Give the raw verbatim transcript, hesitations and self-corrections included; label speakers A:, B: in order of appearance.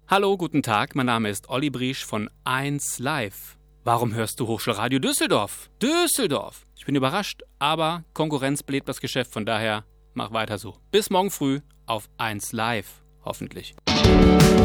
A: Hallo, guten Tag, mein Name ist Olli Briesch von eins Live. Warum hörst du Hochschulradio Düsseldorf? Düsseldorf! Ich bin überrascht, aber Konkurrenz belebt das Geschäft, von daher mach weiter so. Bis morgen früh auf eins Live, hoffentlich.